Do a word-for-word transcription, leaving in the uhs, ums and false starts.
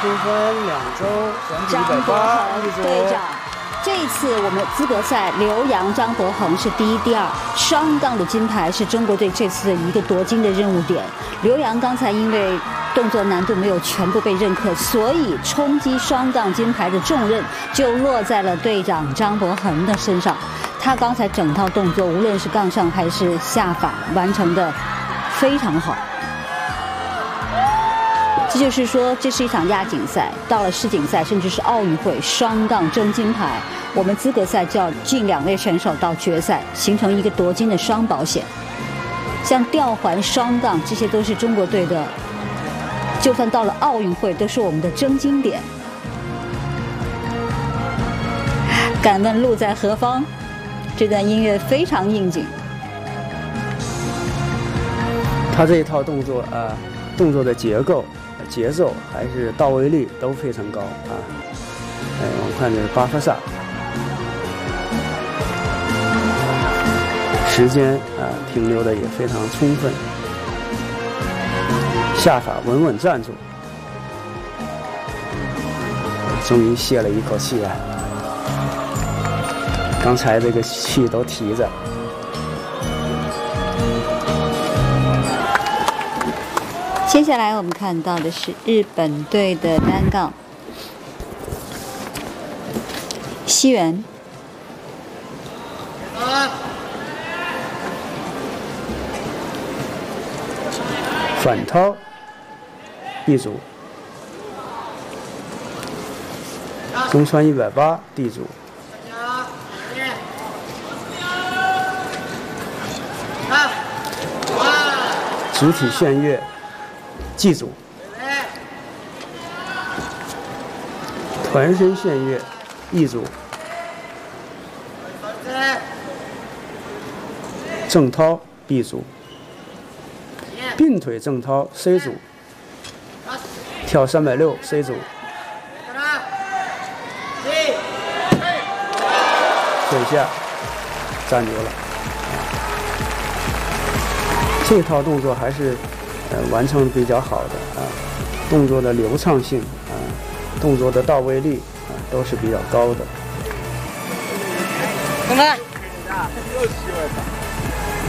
出分两周，全体一百张伯八， 恒队长。这一次我们资格赛，刘洋、张伯恒是第一、第二，双杠的金牌是中国队这次的一个夺金的任务点。刘洋刚才因为动作难度没有全部被认可，所以冲击双杠金牌的重任就落在了队长张伯恒的身上。他刚才整套动作，无论是杠上还是下法，完成的非常好。这就是说，这是一场亚锦赛，到了世锦赛，甚至是奥运会，双杠争金牌，我们资格赛就要进两位选手到决赛，形成一个夺金的双保险。像吊环、双杠，这些都是中国队的，就算到了奥运会，都是我们的争金点。敢问路在何方？这段音乐非常应景。 他这一套动作啊、呃，动作的结构。节奏还是到位率都非常高啊！哎，我们看这是巴夫萨，时间啊停留的也非常充分，下法稳稳站住，终于泄了一口气啊！刚才这个气都提着。 接下来我们看到的是日本队的单杠，西元， 反掏地主，中穿一百八地主，主体旋跃。记住，团身旋跃，一组，正掏 B 组，并腿正掏 C 组，跳三百六 C 组，水下站住了。这套动作还是。呃，完成比较好的啊，动作的流畅性啊，动作的到位率啊，都是比较高的。 怎么？